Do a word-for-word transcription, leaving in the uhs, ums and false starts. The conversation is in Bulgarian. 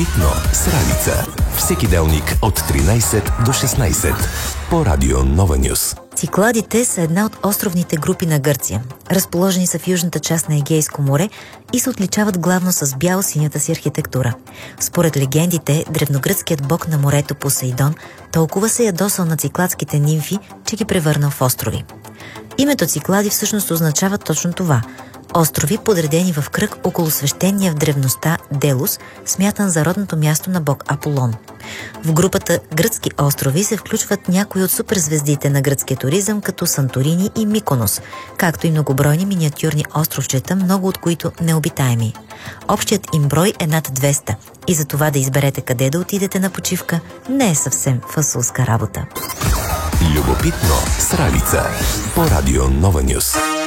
Любопитно с Ралица. Всеки делник от тринайсет до шестнайсет по Радио Нова Нюс. Цикладите са една от островните групи на Гърция. Разположени са в южната част на Егейско море и се отличават главно с бяло-синята си архитектура. Според легендите, древногръцкият бог на морето Посейдон толкова се ядосал на цикладските нимфи, че ги превърнал в острови. Името Циклади всъщност означава точно това – острови, подредени в кръг около свещения в древността Делос, смятан за родното място на бог Аполон. В групата гръцки острови се включват някои от суперзвездите на гръцкия туризъм, като Санторини и Миконос, както и многобройни миниатюрни островчета, много от които необитаеми. Общият им брой е над двеста и за това да изберете къде да отидете на почивка не е съвсем фасулска работа. Любопитно с Ралица по Радио Нова Нюс.